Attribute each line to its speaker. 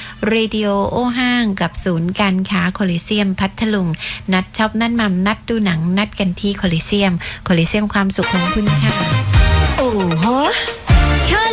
Speaker 1: เรดิโอโอห้างกับศูนย์การค้าโคลิเซียมพัทลุงนัดช็อปนัดมัมนัดดูหนังนัดกันที่โคลิเซียมความสุขของคุณค่ะ
Speaker 2: โอ้โห